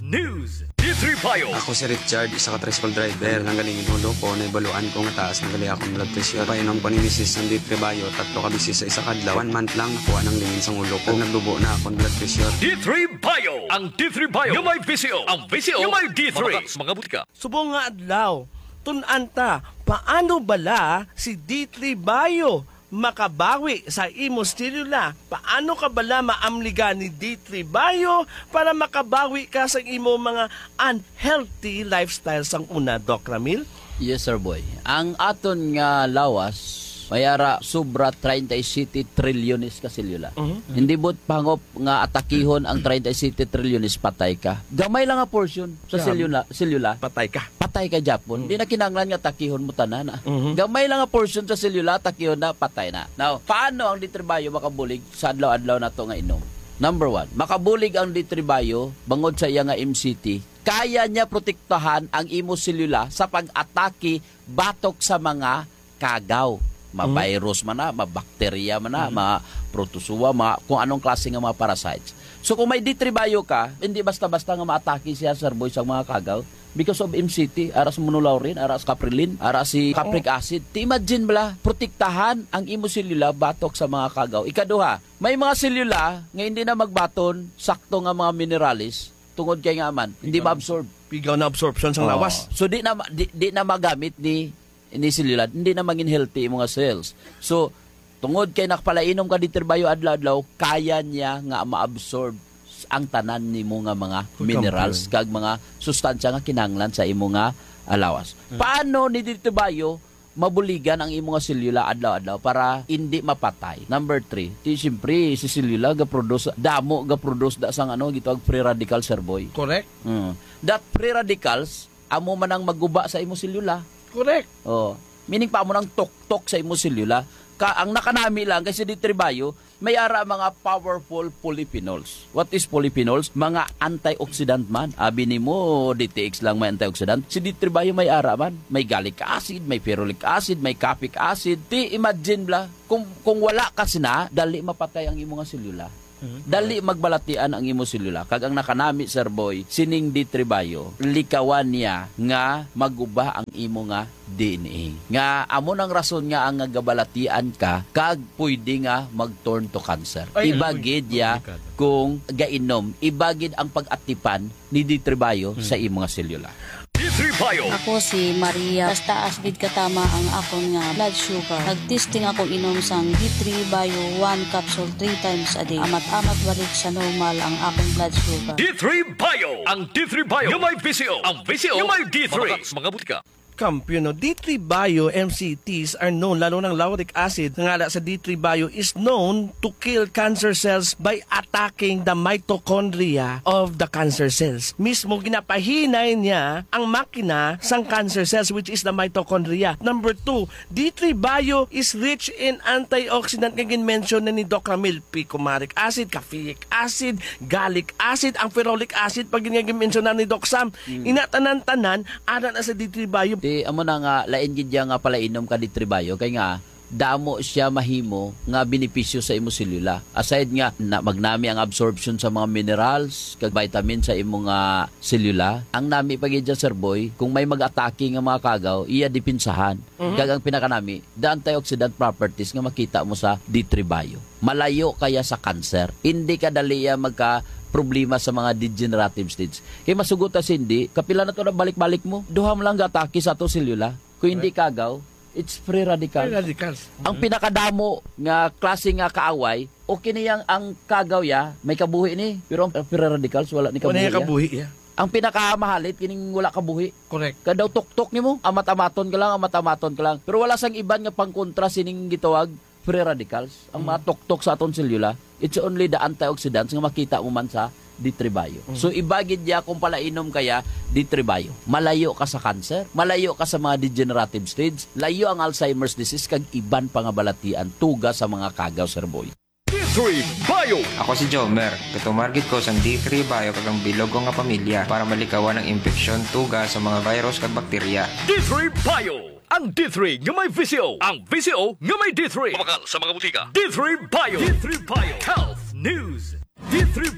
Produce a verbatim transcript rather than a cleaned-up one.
News. D three Bio. Ako si Richard, isa ka tricycle driver. Nanggaling inulo ko, naibaluan ko nga taas ng gali akong blood pressure. Painom ko ni misis ng D three Bio, tatlo ka bisis sa isa kadlaw. One month lang nakuha ng lingin sa ulo ko. Nagdubo na akong blood pressure. D three Bio. Ang D three Bio. Yung may V C O. Ang V C O. Yung may D three. Mga butika. Subong nga adlaw, tunanta, paano bala si D three Bio makabawi sa imo stilula? Paano ka bala maamliga ni D three Bio para makabawi ka sa imo mga unhealthy lifestyle sang una, Doc Ramil? Yes, sir, boy. Ang aton nga lawas, mayara sobra thirty-seven trilyones ka selula. Uh-huh. Hindi bot pangop nga atakihon ang thirty-seven trilyones patay ka. Gamay lang nga portion sa selula, selula. Patay ka. Patay ka Japon. Hindi uh-huh. na kinanglan nga takihon mo tanan. Uh-huh. Gamay lang nga portion sa selula, takihon na patay na. Now, paano ang D three Bio makabulig sa adlaw-adlaw na to nga inom? Number one, makabulig ang D three Bio bangod sa iya nga M C T. Kaya niya protektahan ang imo selula sa pag-atake batok sa mga kagaw. Ma-virus man na, ma-bacteria man na, mm-hmm. ma-protozoa, ma kung anong klase ng mga parasites. So kung may D three Bio ka, hindi basta-basta nga ma-atake siya sa boy sa mga kagaw because of M C T, aras monolaurin, aras caprilin, aras si capric acid. Ti imagine bala, protektahan ang imo selula batok sa mga kagaw. Ikaduha, may mga selula nga hindi na magbaton, sakto nga mga mineralis, tungod kay nga man, hindi ma-absorb. Pigaw na absorption sa lawas. So di na di, di na magamit ni ini selula, hindi na maging healthy yung mga cells. So, tungod kay nakapalainom ka D three Bio adlaw-adlaw, kaya niya nga ma-absorb ang tanan ni mo nga mga minerals kag mga sustansya nga kinanglan sa imo nga alawas. Hmm. Paano ni D three Bio mabuligan ang imo nga selula adlaw-adlaw para hindi mapatay? Number three, ti siyempre si selula ga produce damo ga produce da sang ano gitawag free radicals, sir boy. Correct. Hmm. That free radicals amo man ang magguba sa imo selula. Correct. Oh, meaning pa mo nang tok-tok sa imo selula. Ka ang nakanami lang kasi D three Bio may ara mga powerful polyphenols. What is polyphenols? Mga antioxidant man. Abi nimo D T X lang may antioxidant. Si D three Bio may ara man. May gallic acid, may ferulic acid, may capic acid. Ti imagine bla kung kung wala ka sina, dali mapatay ang imo nga selula. Dali magbalatian ang imo selula. Kag ang nakanami, sir boy, sining D three Bio, likawan niya nga maguba ang imo nga D N A. Nga amo nang rason nga ang gabalatian ka kag pwede nga mag-turn to cancer. Ibagid ya kung gainom, ibagid ang pag-atipan ni D three Bio hmm. sa imo nga selula. D three Bio. Ako si Maria. Basta asbid katama ang akon nga blood sugar. Nag-testing ako inom sang D three Bio one capsule three times a day. Amat-amat balik sa normal ang akong blood sugar. D three Bio. Ang D three Bio. Yung may V C O. Ang V C O. Yung may D three. Mga butika. Kampiyon, no? D three Bio M C Ts are known, lalo ng lauric acid nga ala sa D three Bio is known to kill cancer cells by attacking the mitochondria of the cancer cells. Mismo ginapahinay niya ang makina sang cancer cells which is the mitochondria. Number two, D three Bio is rich in antioxidant nga mention na ni Doc Ramil. Picomaric acid, caffeic acid, gallic acid, ang ferulic acid pag ginag-mention na ni Doc Sam. Mm. Inatanan-tanan, ana na sa D three Bio. Di amo na nga lain gid nga pala inom ka D three Bio kay nga damo siya mahimo nga benepisyo sa imo selula. Aside nga na magnami ang absorption sa mga minerals kag vitamin sa imo nga selula, ang nami pagid sir boy kung may mag-atake nga mga kagaw iya dipinsahan. Mm-hmm. Kag ang pinakanami the antioxidant properties nga makita mo sa D three Bio. Malayo kaya sa cancer. Hindi ka dali magka problema sa mga degenerative stage. Kaya masugutan hindi, kapila na to na balik-balik mo, duha mo lang gatake sa to selula. Kung hindi kagaw, it's free radicals. Free radicals. Mm-hmm. Ang pinakadamo nga klase nga kaaway, okay niyang ang kagaw ya, may kabuhi ni, pero ang free radicals wala ni kabuhi. Wala ni kabuhi ya. Ang pinakamahalit kining wala kabuhi. Correct. Kadaw tok-tok nimo, amat-amaton ka lang, amat-amaton ka lang. Pero wala sang iban nga pangkontra sining gitawag free radicals. Ang mga tok-tok sa aton selula, it's only the antioxidants nga makita mo man sa D three Bio. Mm-hmm. So ibagid niya kung palainom kaya D three Bio. Malayo ka sa cancer, malayo ka sa mga degenerative stage, layo ang Alzheimer's disease kag iban pa nga balatian tuga sa mga kagaw, sir boy. D three Bio. Ako si Jomer. Katumargit ko sa D three Bio kag ang bilog ko nga pamilya para malikawan ang infeksyon tuga sa mga virus kag bakterya. D three Bio. Ang D three nga may V C O. Ang V C O nga may D three. Kumakal sa mga butika. D three Bio. D three Bio. Health News. D three